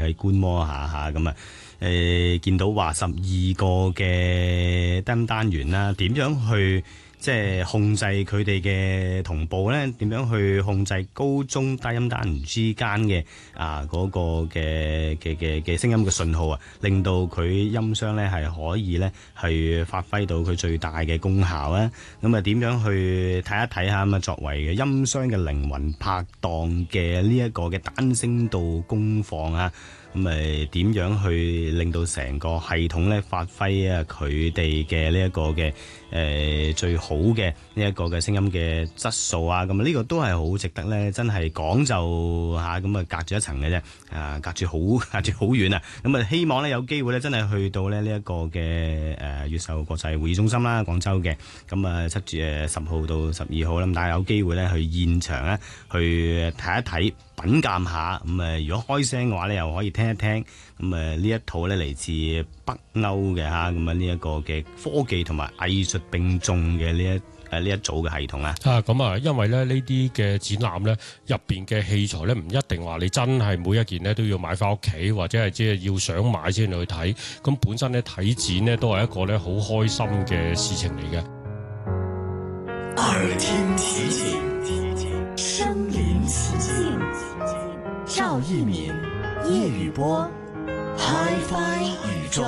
以觀摩下咁啊。見到話12個嘅低音單元啦，點樣去即係控制佢哋嘅同步咧？點樣去控制高中低音單元之間嘅嗰個嘅聲音嘅信號啊，令到佢音箱咧係可以咧係發揮到佢最大嘅功效啊！咁啊，點樣去睇一睇下咁啊？作為嘅音箱嘅靈魂拍檔嘅呢一個嘅單聲道功放啊！咁點樣去令到成個系統咧發揮啊佢哋嘅呢一個嘅最好嘅呢一個嘅聲音嘅質素啊？咁呢個都係好值得咧，真係講就嚇咁隔住一層嘅啫，隔住好遠啊！咁希望咧有機會咧真係去到咧呢一個嘅越秀國際會議中心啦，廣州嘅咁7月10號到12號啦，咁大家有機會咧去現場咧去睇一睇。品鑑下咁如果開聲嘅話咧，又可以聽一聽咁呢一套咧嚟自北歐嘅嚇咁呢一個嘅科技同埋藝術並重嘅呢一組嘅系統啊。 因為咧呢啲嘅展覽咧入邊嘅器材咧唔一定話你真係每一件咧都要買翻屋企，或者係即係要想買先去睇。咁本身咧睇展咧都係一個咧好開心嘅事情嚟嘅。 耳聽奇景，身臨其境。趙一鳴、葉宇波 ，Hi-Fi 宇宙。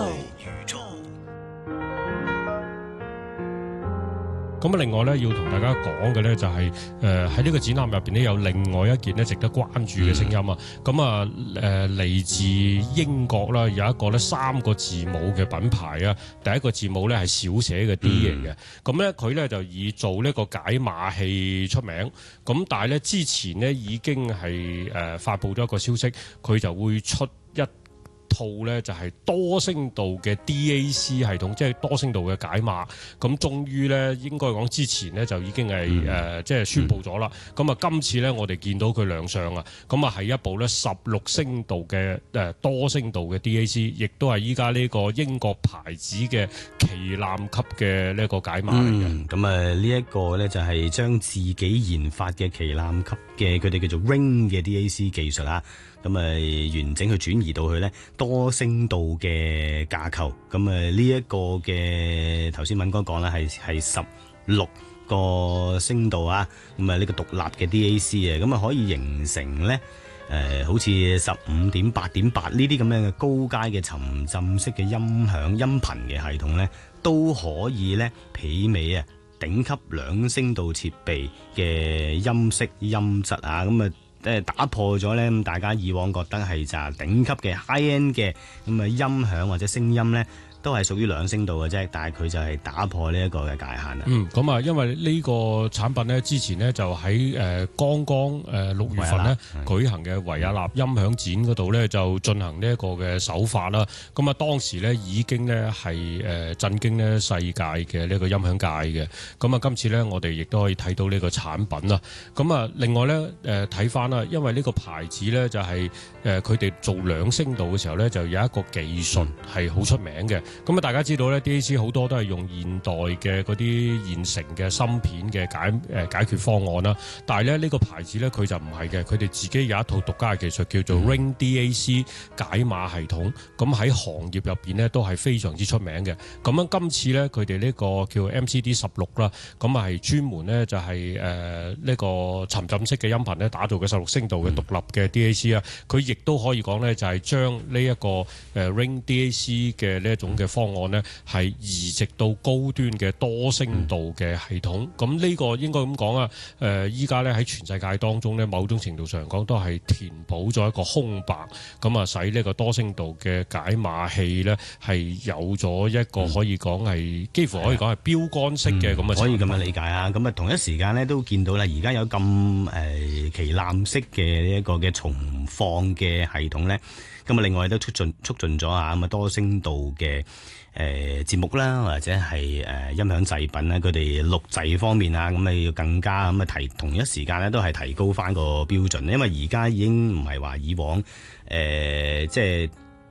咁另外咧要同大家講嘅咧就係喺呢個展覽入邊咧有另外一件咧值得關注嘅聲音啊！嚟自英國啦，有一個咧3個字母嘅品牌啊，第一個字母咧係小寫嘅 D 嚟嘅，咁咧佢咧就以做呢個解碼器出名，咁但係咧之前咧已經係發布咗一個消息，佢就會出一套咧就係多聲道嘅 DAC 系統，即係多聲道嘅解碼。咁終於咧應該講之前咧就已經係即係宣布咗啦。咁今次咧我哋見到佢亮相啊，係一部咧16聲道嘅多聲道嘅 DAC， 亦都係依家呢個英國牌子嘅旗艦級嘅呢一個解碼嚟嘅。 呢一個咧就係將自己研發嘅旗艦級嘅佢哋叫做 Ring 嘅 DAC 技術啊。完整去轉移到去咧多聲道嘅架構，呢一個嘅頭先敏哥講啦，係16個聲道啊，呢個獨立嘅 DAC 啊，可以形成咧好似15.8.8呢啲咁樣嘅高階嘅沉浸式嘅音響音頻嘅系統咧，都可以咧媲美啊頂級兩聲道設備嘅音色音質啊，打破咗咧，大家以往覺得係就係頂級嘅 high end 嘅音響或者聲音咧，都係屬於兩聲道嘅啫，但係佢就係打破呢一個嘅界限啦。 因為呢個產品咧，之前咧就喺剛剛6月份咧舉行嘅維也納音響展嗰度咧，就進行呢一個嘅首發啦。當時咧已經咧係震驚咧世界嘅呢個音響界嘅。今次咧我哋亦都可以睇到呢個產品啦。另外咧睇翻啦，因為呢個牌子咧就係佢哋做兩聲道嘅時候咧，就有一個技術係好出名嘅。大家知道咧 DAC 好多都係用現代嘅嗰啲現成嘅芯片嘅解決方案啦，但係咧呢個牌子咧佢就唔係嘅，佢哋自己有一套獨家嘅技術叫做 Ring DAC 解碼系統，喺行業入邊咧都係非常之出名嘅。今次咧佢哋呢個叫 MCD16啦，係專門咧就係呢個沉浸式嘅音頻咧打造嘅16聲道嘅獨立嘅 DAC 啊，佢亦都可以講咧就係將呢一個Ring DAC 嘅呢一種嘅方案呢係移植到高端嘅多聲道嘅系統，呢個應該咁講啊。依家咧喺全世界當中呢，某種程度上講都係填補咗一個空白，使呢個多聲道嘅解碼器呢係有咗一個可以講係幾乎可以講係標杆式嘅咁嘅， 可以咁樣理解啊。同一時間呢都見到啦，而家有咁旗艦式嘅呢一個嘅重放嘅系統呢。另外都促進咗多聲道嘅節目啦，或者係音響製品咧，佢哋錄製方面啊，要更加同一時間咧都係提高翻個標準，因為而家已經唔係話以往最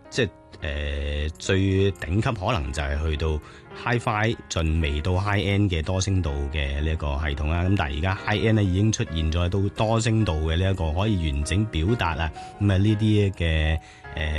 頂級可能就係去到 Hi-Fi 盡未到 High End 嘅多聲道嘅呢一個系統啦，但係而家 High End 咧已經出現咗到多聲道嘅呢一個可以完整表達啊，呢啲嘅